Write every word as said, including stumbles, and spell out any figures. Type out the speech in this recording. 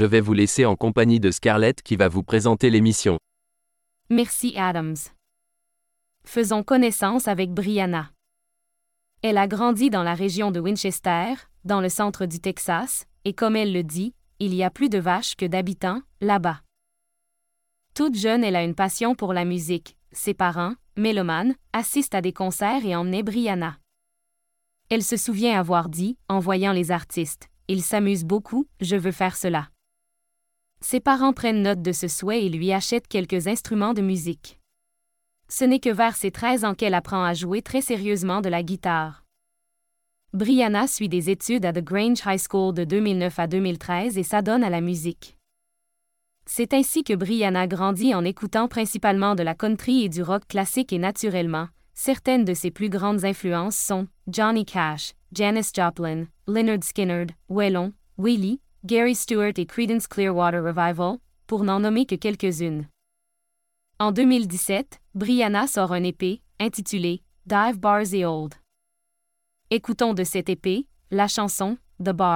je vais vous laisser en compagnie de Scarlett qui va vous présenter l'émission. Merci Adams. Faisons connaissance avec Brianna. Elle a grandi dans la région de Winchester, dans le centre du Texas, et comme elle le dit, il y a plus de vaches que d'habitants, là-bas. Toute jeune, elle a une passion pour la musique. Ses parents, mélomanes, assistent à des concerts et emmenaient Brianna. Elle se souvient avoir dit, en voyant les artistes, « Ils s'amusent beaucoup, je veux faire cela ». Ses parents prennent note de ce souhait et lui achètent quelques instruments de musique. Ce n'est que vers ses treize ans qu'elle apprend à jouer très sérieusement de la guitare. Brianna suit des études à The Grange High School de deux mille neuf à deux mille treize et s'adonne à la musique. C'est ainsi que Brianna grandit en écoutant principalement de la country et du rock classique et naturellement, certaines de ses plus grandes influences sont Johnny Cash, Janis Joplin, Lynyrd Skynyrd, Waylon, Willie, Gary Stewart et Creedence Clearwater Revival, pour n'en nommer que quelques-unes. En deux mille dix-sept, Brianna sort un E P, intitulé « Dive Bars et Old ». Écoutons de cet E P, la chanson « The Bar ».